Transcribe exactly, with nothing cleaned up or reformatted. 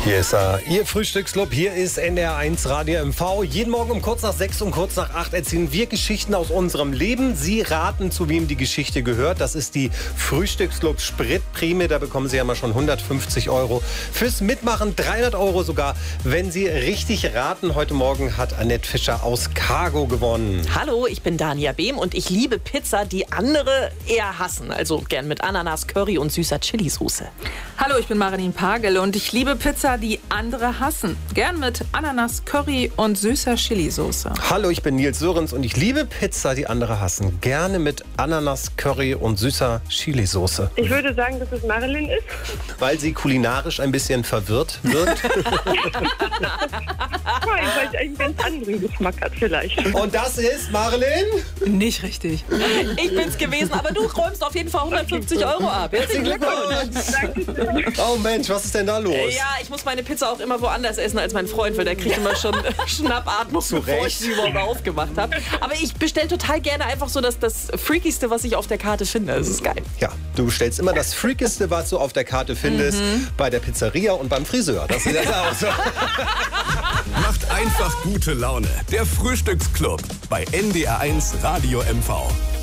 Hier ist er, Ihr Frühstücksclub. Hier ist N D R eins Radio M V. Jeden Morgen um kurz nach sechs und kurz nach acht erzählen wir Geschichten aus unserem Leben. Sie raten, zu wem die Geschichte gehört. Das ist die Frühstücksclub Spritprämie. Da bekommen Sie ja mal schon hundertfünfzig Euro. Fürs Mitmachen dreihundert Euro sogar, wenn Sie richtig raten. Heute Morgen hat Annette Fischer aus Cargo gewonnen. Hallo, ich bin Dania Behm und ich liebe Pizza, die andere eher hassen. Also gern mit Ananas, Curry und süßer Chilisauce. Hallo, ich bin Marilyn Pagel und ich liebe Pizza, die andere hassen. Gern mit Ananas, Curry und süßer Chilisauce. Hallo, ich bin Nils Sörensen und ich liebe Pizza, die andere hassen. Gerne mit Ananas, Curry und süßer Chilisauce. Ich würde sagen, dass es Marilyn ist. Weil sie kulinarisch ein bisschen verwirrt wird. Weil sie einen ganz anderen Geschmack hat vielleicht. Und das ist Marilyn? Nicht richtig. Ich bin's gewesen, aber du räumst auf jeden Fall hundertfünfzig Euro ab. Herzlichen Glückwunsch. Oh Mensch, was ist denn da los? Ja, ich muss meine Pizza auch immer woanders essen als mein Freund, weil der kriegt immer schon Schnappatmung, bevor ich sie überhaupt aufgemacht habe. Aber ich bestelle total gerne einfach so das, das Freakigste, was ich auf der Karte finde. Das ist geil. Ja, du bestellst immer das Freakigste, was du auf der Karte findest, mhm. bei der Pizzeria und beim Friseur. Das sieht das aus. Macht einfach gute Laune. Der Frühstücksclub bei N D R eins Radio M V.